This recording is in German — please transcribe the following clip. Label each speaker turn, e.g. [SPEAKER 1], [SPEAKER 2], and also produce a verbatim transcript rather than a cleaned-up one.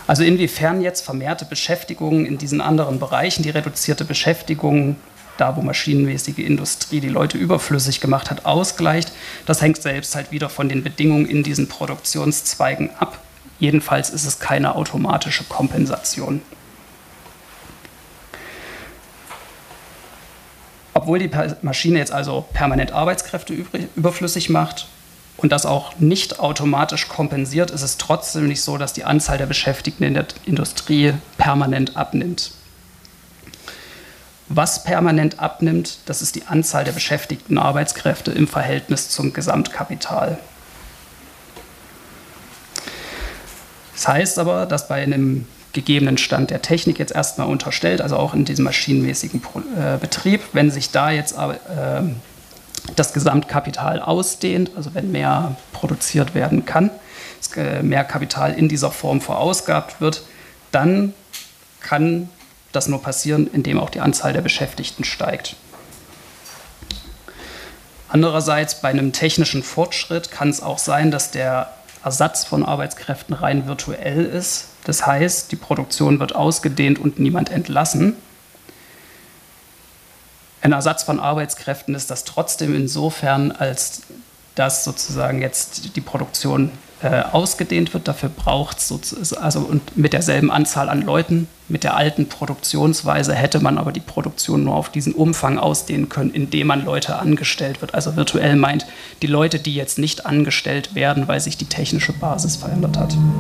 [SPEAKER 1] Also inwiefern jetzt vermehrte Beschäftigung in diesen anderen Bereichen, die reduzierte Beschäftigung, da wo maschinenmäßige Industrie die Leute überflüssig gemacht hat, ausgleicht, das hängt selbst halt wieder von den Bedingungen in diesen Produktionszweigen ab. Jedenfalls ist es keine automatische Kompensation. Obwohl die Maschine jetzt also permanent Arbeitskräfte überflüssig macht und das auch nicht automatisch kompensiert, ist es trotzdem nicht so, dass die Anzahl der Beschäftigten in der Industrie permanent abnimmt. Was permanent abnimmt, das ist die Anzahl der beschäftigten Arbeitskräfte im Verhältnis zum Gesamtkapital. Das heißt aber, dass bei einem gegebenen Stand der Technik jetzt erstmal unterstellt, also auch in diesem maschinenmäßigen äh, Betrieb, wenn sich da jetzt aber, äh, das Gesamtkapital ausdehnt, also wenn mehr produziert werden kann, äh, mehr Kapital in dieser Form verausgabt wird, dann kann das nur passieren, indem auch die Anzahl der Beschäftigten steigt. Andererseits bei einem technischen Fortschritt kann es auch sein, dass der Ersatz von Arbeitskräften rein virtuell ist. Das heißt, die Produktion wird ausgedehnt und niemand entlassen. Ein Ersatz von Arbeitskräften ist das trotzdem insofern, als dass sozusagen jetzt die Produktion äh, ausgedehnt wird. Dafür braucht es, also und mit derselben Anzahl an Leuten, mit der alten Produktionsweise hätte man aber die Produktion nur auf diesen Umfang ausdehnen können, indem man Leute angestellt wird. Also virtuell meint die Leute, die jetzt nicht angestellt werden, weil sich die technische Basis verändert hat.